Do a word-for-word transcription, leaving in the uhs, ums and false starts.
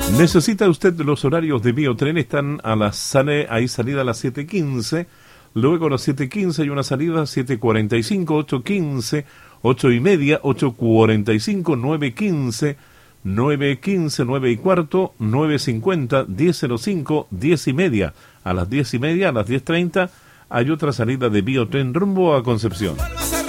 ¿Necesita usted los horarios de Biotren? Están a las sale, hay salida a las siete quince, luego a las siete quince hay una salida a siete cuarenta y cinco, ocho quince, ocho y media, ocho cuarenta y cinco, nueve quince, nueve quince, nueve y cuarto, nueve cincuenta, diez cero cinco, diez y media. A las diez y media, a las diez treinta hay otra salida de Biotren rumbo a Concepción.